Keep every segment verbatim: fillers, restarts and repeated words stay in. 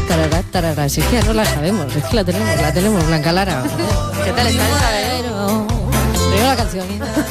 tarará, tarará. Si es que ya no la sabemos, es que la tenemos, la tenemos, Blanca Lara. ¿Qué tal está esa? Primero la canción.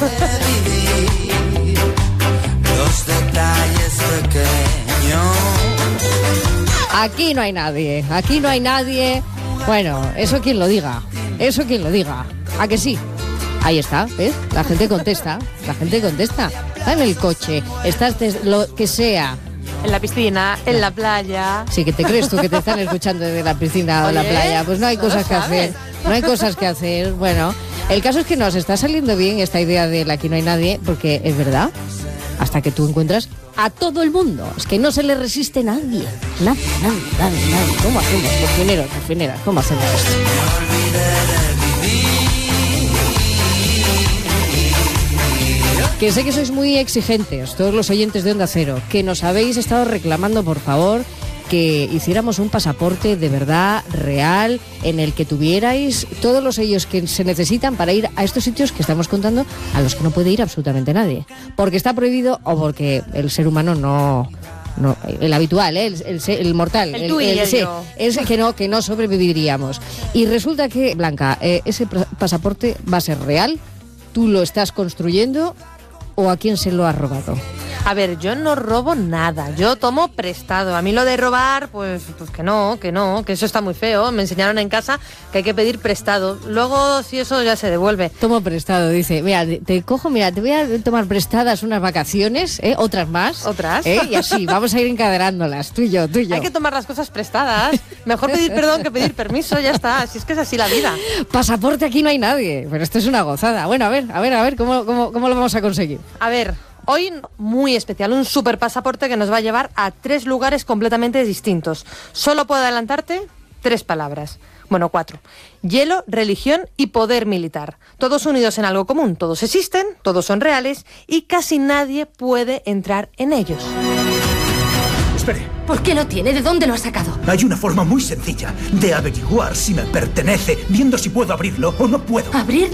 Los detalles pequeños. Aquí no hay nadie, aquí no hay nadie. Bueno, eso quien lo diga, eso quien lo diga. ¿A que sí? Ahí está, ¿ves? La gente contesta, la gente contesta. Está en el coche, estás des- lo que sea. En la piscina, en la playa. Sí, que te crees tú que te están escuchando desde la piscina o Oye, la playa. Pues no hay no cosas lo que hacer, sabes. no hay cosas que hacer. Bueno, el caso es que nos está saliendo bien esta idea de aquí no hay nadie, porque es verdad, hasta que tú encuentras a todo el mundo. Es que no se le resiste nadie. Nadie, nadie, nadie, nadie. ¿Cómo hacemos? Cocineros, cocineras, ¿cómo hacemos esto? Que sé que sois muy exigentes, todos los oyentes de Onda Cero, que nos habéis estado reclamando, por favor, que hiciéramos un pasaporte de verdad, real, en el que tuvierais todos los sellos que se necesitan para ir a estos sitios que estamos contando, a los que no puede ir absolutamente nadie. Porque está prohibido o porque el ser humano no... no el habitual, ¿eh? el, el, el mortal, El tú y el sí, yo. ese que no, que no sobreviviríamos. Y resulta que, Blanca, eh, ese pasaporte va a ser real, tú lo estás construyendo... ¿O a quién se lo has robado? A ver, yo no robo nada, yo tomo prestado. A mí lo de robar, pues, pues que no, que no, que eso está muy feo. Me enseñaron en casa que hay que pedir prestado. Luego, si eso ya se devuelve. Tomo prestado, dice. Mira, te, te cojo, mira, te voy a tomar prestadas unas vacaciones, ¿eh? Otras más. ¿Otras? ¿eh? Y así, vamos a ir encadenándolas, tú y yo, tú y yo. Hay que tomar las cosas prestadas. Mejor pedir perdón que pedir permiso, ya está. Si es que es así la vida. Pasaporte aquí no hay nadie, pero esto es una gozada. Bueno, a ver, a ver, a ver, ¿cómo, cómo, cómo lo vamos a conseguir? A ver, hoy muy especial, un super pasaporte que nos va a llevar a tres lugares completamente distintos. Solo puedo adelantarte tres palabras. Bueno, cuatro. Hielo, religión y poder militar. Todos unidos en algo común. Todos existen, todos son reales y casi nadie puede entrar en ellos. Espere, ¿Por qué lo tiene? ¿De dónde lo ha sacado? hay una forma muy sencilla de averiguar si me pertenece, viendo si puedo abrirlo o no puedo. ¿Abrir